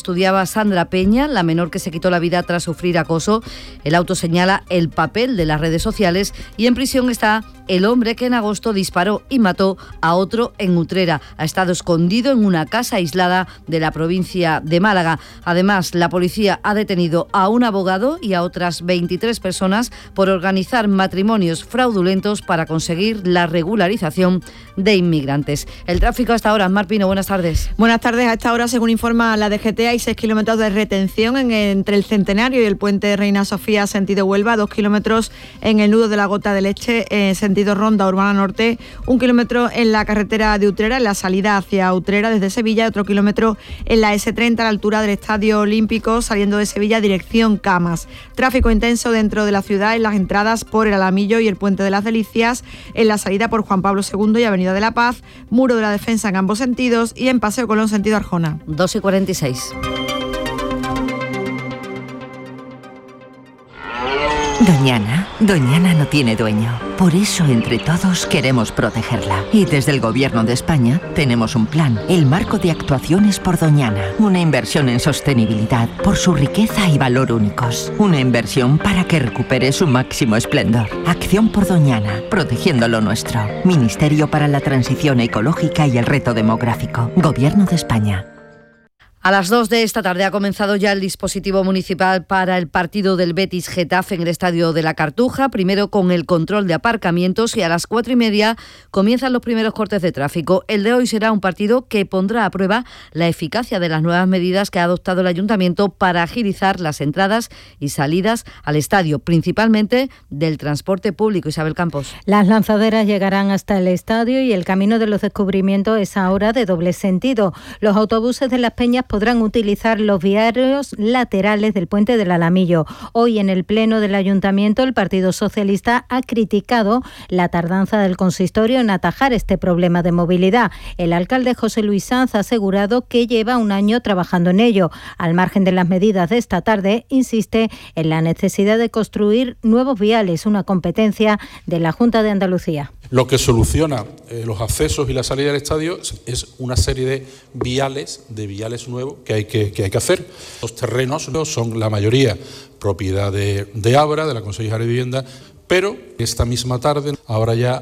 estudiaba Sandra Peña, la menor que se quitó la vida tras sufrir acoso. El auto señala el papel de las redes sociales y en prisión está el hombre que en agosto disparó y mató a otro en Utrera. Ha estado escondido en una casa aislada de la provincia de Málaga. Además, la policía ha detenido a un abogado y a otras 23 personas por organizar matrimonios fraudulentos para conseguir la regularización de inmigrantes. El tráfico hasta ahora. Mar Pino, buenas tardes. Buenas tardes. A esta hora, según informa la DGT, hay 6 kilómetros de retención entre el Centenario y el puente Reina Sofía, sentido Huelva, 2 kilómetros en el nudo de la Gota de Leche, sentido Ronda Urbana Norte, 1 kilómetro en la carretera de Utrera, en la salida hacia Utrera desde Sevilla, otro kilómetro en la S30 a la altura del Estadio Olímpico, saliendo de Sevilla dirección Camas. Tráfico intenso dentro de la ciudad en las entradas por el Alamillo y el Puente de las Delicias, en la salida por Juan Pablo II y Avenida de la Paz, Muro de la Defensa en ambos sentidos y en Paseo Colón sentido Arjona. 2:46. Doñana no tiene dueño. Por eso, entre todos, queremos protegerla. Y desde el Gobierno de España tenemos un plan, el Marco de Actuaciones por Doñana. Una inversión en sostenibilidad por su riqueza y valor únicos. Una inversión para que recupere su máximo esplendor. Acción por Doñana, protegiendo lo nuestro. Ministerio para la Transición Ecológica y el Reto Demográfico. Gobierno de España. A las 2 de esta tarde ha comenzado ya el dispositivo municipal para el partido del Betis-Getafe en el Estadio de la Cartuja, primero con el control de aparcamientos y a las 4:30 comienzan los primeros cortes de tráfico. El de hoy será un partido que pondrá a prueba la eficacia de las nuevas medidas que ha adoptado el Ayuntamiento para agilizar las entradas y salidas al estadio, principalmente del transporte público. Isabel Campos. Las lanzaderas llegarán hasta el estadio y el camino de los descubrimientos es ahora de doble sentido. Los autobuses de Las Peñas podrán utilizar los viarios laterales del puente del Alamillo. Hoy en el Pleno del Ayuntamiento el Partido Socialista ha criticado la tardanza del consistorio en atajar este problema de movilidad. El alcalde José Luis Sanz ha asegurado que lleva un año trabajando en ello. Al margen de las medidas de esta tarde, insiste en la necesidad de construir nuevos viales, una competencia de la Junta de Andalucía. Lo que soluciona los accesos y la salida del estadio es una serie de viales nuevos que hay que hacer. Los terrenos son la mayoría propiedad de Abra, de la Consejería de Vivienda, pero esta misma tarde habrá ya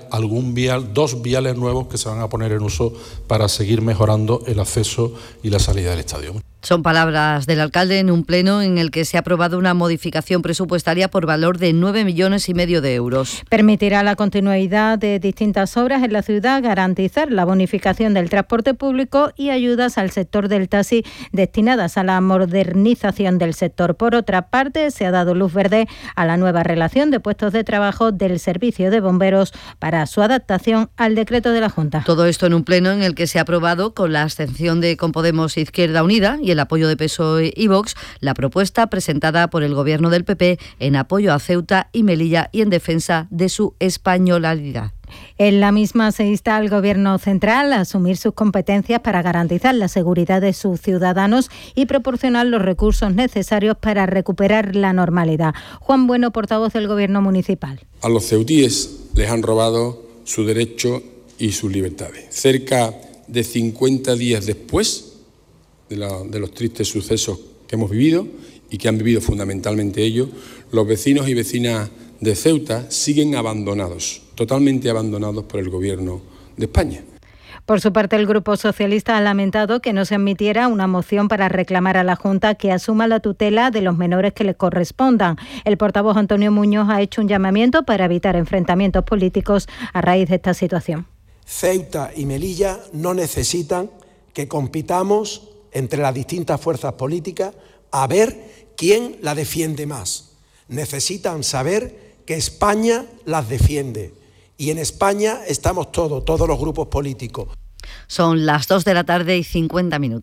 dos viales nuevos que se van a poner en uso para seguir mejorando el acceso y la salida del estadio. Son palabras del alcalde en un pleno en el que se ha aprobado una modificación presupuestaria por valor de 9,5 millones de euros. Permitirá la continuidad de distintas obras en la ciudad, garantizar la bonificación del transporte público y ayudas al sector del taxi destinadas a la modernización del sector. Por otra parte, se ha dado luz verde a la nueva relación de puestos de trabajo del Servicio de Bomberos para su adaptación al decreto de la Junta. Todo esto en un pleno en el que se ha aprobado, con la abstención de Con Podemos e Izquierda Unida y el apoyo de PSOE y Vox, la propuesta presentada por el Gobierno del PP en apoyo a Ceuta y Melilla y en defensa de su españolidad. En la misma se insta al Gobierno central a asumir sus competencias para garantizar la seguridad de sus ciudadanos y proporcionar los recursos necesarios para recuperar la normalidad. Juan Bueno, portavoz del Gobierno municipal. A los ceutíes les han robado su derecho y sus libertades. Cerca de 50 días después de los tristes sucesos que hemos vivido y que han vivido fundamentalmente ellos, los vecinos y vecinas de Ceuta siguen abandonados, totalmente abandonados por el Gobierno de España. Por su parte, el Grupo Socialista ha lamentado que no se admitiera una moción para reclamar a la Junta que asuma la tutela de los menores que le correspondan. El portavoz Antonio Muñoz ha hecho un llamamiento para evitar enfrentamientos políticos a raíz de esta situación. Ceuta y Melilla no necesitan que compitamos entre las distintas fuerzas políticas a ver quién la defiende más. Necesitan saber que España las defiende. Y en España estamos todos los grupos políticos. Son las 2:50 p.m.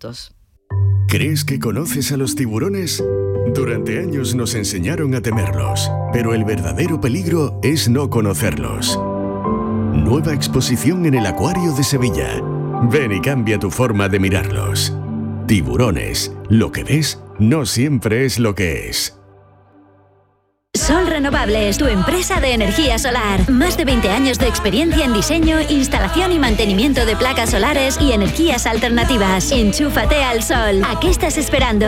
¿Crees que conoces a los tiburones? Durante años nos enseñaron a temerlos, pero el verdadero peligro es no conocerlos. Nueva exposición en el Acuario de Sevilla. Ven y cambia tu forma de mirarlos. Tiburones, lo que ves no siempre es lo que es. Sol Renovables, tu empresa de energía solar. Más de 20 años de experiencia en diseño, instalación y mantenimiento de placas solares y energías alternativas. Enchúfate al sol. ¿A qué estás esperando?